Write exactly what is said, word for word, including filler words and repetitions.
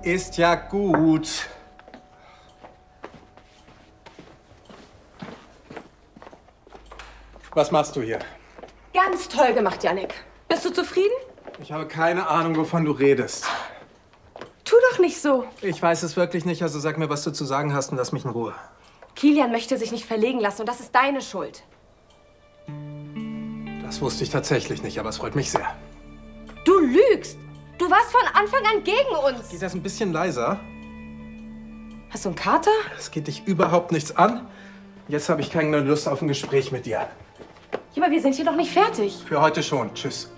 Ist ja gut. Was machst du hier? Ganz toll gemacht, Jannik. Bist du zufrieden? Ich habe keine Ahnung, wovon du redest. Tu doch nicht so. Ich weiß es wirklich nicht, also sag mir, was du zu sagen hast und lass mich in Ruhe. Kilian möchte sich nicht verlegen lassen und das ist deine Schuld. Das wusste ich tatsächlich nicht, aber es freut mich sehr. Du lügst! Du warst von Anfang an gegen uns! Geht das ein bisschen leiser? Hast du einen Kater? Es geht dich überhaupt nichts an. Jetzt habe ich keine Lust auf ein Gespräch mit dir. Ja, aber wir sind hier doch nicht fertig. Für heute schon. Tschüss.